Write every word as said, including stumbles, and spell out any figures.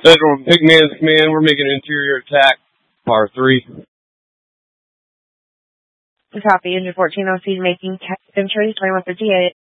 Federal Pigman's Command, we're making an interior attack, par three. Copy, engine fourteen oh C making entry, twenty-one fifty-eight.